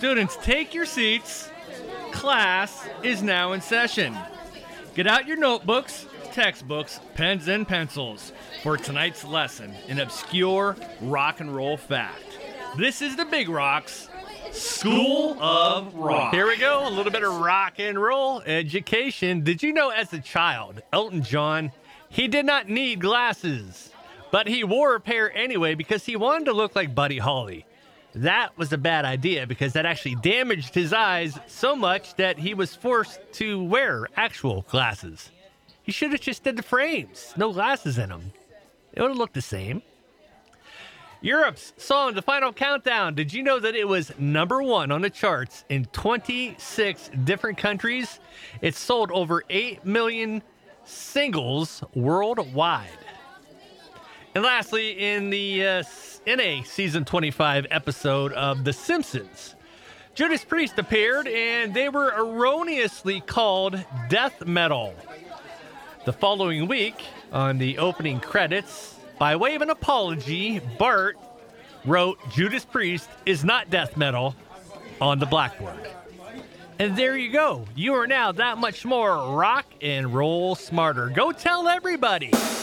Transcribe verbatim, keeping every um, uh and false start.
Students, take your seats. Class is now in session. Get out your notebooks, textbooks, pens, and pencils for tonight's lesson in obscure rock and roll fact. This is the Big Rocks School of Rock. Here we go, a little bit of rock and roll education. Did you know as a child, Elton John, he did not need glasses, but he wore a pair anyway because he wanted to look like Buddy Holly. That was a bad idea because that actually damaged his eyes so much that he was forced to wear actual glasses. He should have just did the frames, no glasses in them. It would have looked the same. Europe's song, The Final Countdown. Did you know that it was number one on the charts in twenty-six different countries? It sold over eight million singles worldwide. And lastly, in the uh, in a season twenty-five episode of The Simpsons, Judas Priest appeared, and they were erroneously called death metal. The following week, on the opening credits, by way of an apology, Bart wrote Judas Priest is not death metal on the blackboard. And there you go. You are now that much more rock and roll smarter. Go tell everybody.